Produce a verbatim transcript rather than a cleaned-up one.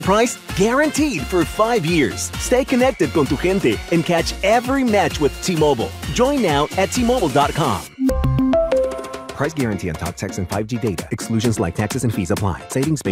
Price guaranteed for five years. Stay connected con tu gente and catch every match with T-Mobile. Join now at T Mobile dot com. Price guarantee on talk, text, and five G data. Exclusions like taxes and fees apply. Savings based